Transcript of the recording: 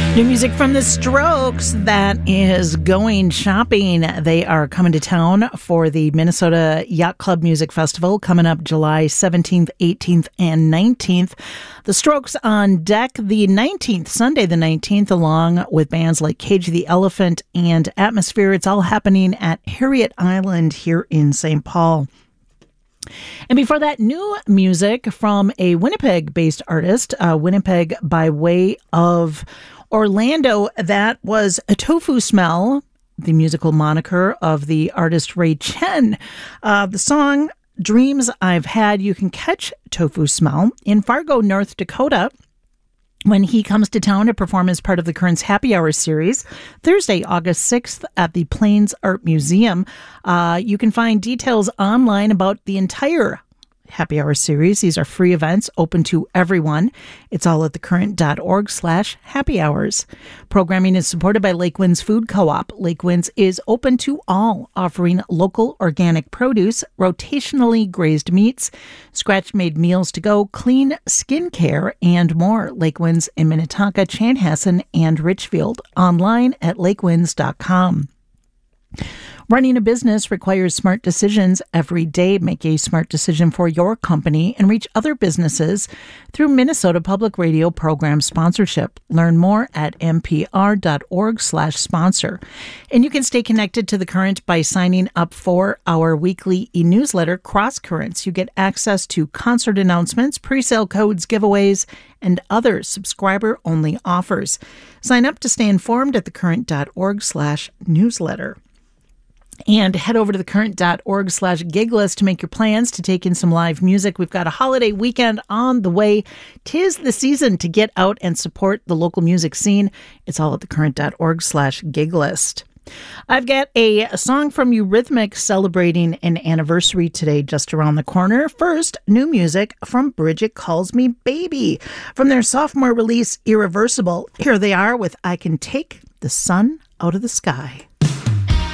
New music from The Strokes, that is Going Shopping. They are coming to town for the Minnesota Yacht Club Music Festival coming up July 17th, 18th, and 19th. The Strokes on deck the 19th, Sunday the 19th, along with bands like Cage the Elephant and Atmosphere. It's all happening at Harriet Island here in St. Paul. And before that, new music from a Winnipeg-based artist, Winnipeg by way of Orlando. That was a Tofu Smell, the musical moniker of the artist Ray Chen. The song Dreams I've Had. You can catch Tofu Smell in Fargo, North Dakota, when he comes to town to perform as part of the Currents Happy Hour series, Thursday, August 6th at the Plains Art Museum. You can find details online about the entire Happy Hour series. These are free events open to everyone. It's all at thecurrent.org/happy hours. Programming is supported by Lake Winds Food Co-op. Lake Winds is open to all, offering local organic produce, rotationally grazed meats, scratch-made meals to go, clean skincare, and more. Lake Winds in Minnetonka, Chanhassen, and Richfield. Online at lakewinds.com. Running a business requires smart decisions every day. Make a smart decision for your company and reach other businesses through Minnesota Public Radio program sponsorship. Learn more at npr.org/sponsor. And you can stay connected to The Current by signing up for our weekly e-newsletter, Cross Currents. You get access to concert announcements, pre-sale codes, giveaways, and other subscriber-only offers. Sign up to stay informed at thecurrent.org/newsletter. And head over to thecurrent.org/gig list to make your plans to take in some live music. We've got a holiday weekend on the way. 'Tis the season to get out and support the local music scene. It's all at thecurrent.org/gig list. I've got a song from Eurythmics celebrating an anniversary today just around the corner. First, new music from Bridget Calls Me Baby. From their sophomore release, Irreversible, here they are with I Can Take the Sun Out of the Sky.